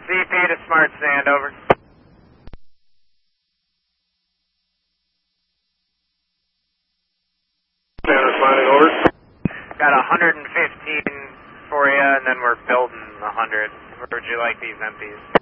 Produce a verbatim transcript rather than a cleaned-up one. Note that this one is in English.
C P to Smart Sand, over. Sand responding, over. Got one hundred fifteen for you, and then we're building one hundred. Where would you like these empties?